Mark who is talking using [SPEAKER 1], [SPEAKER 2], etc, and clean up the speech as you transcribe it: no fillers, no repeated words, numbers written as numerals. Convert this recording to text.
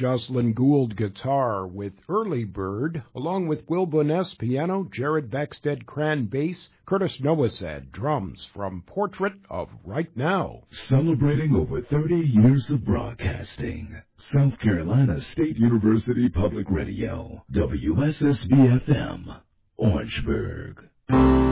[SPEAKER 1] Jocelyn Gould guitar with Early Bird, along with Will Boness piano, Jared Baxted Cran bass, Curtis Noasad drums from Portrait of Right Now.
[SPEAKER 2] Celebrating over 30 years of broadcasting. South Carolina State University Public Radio, WSSB-FM, Orangeburg.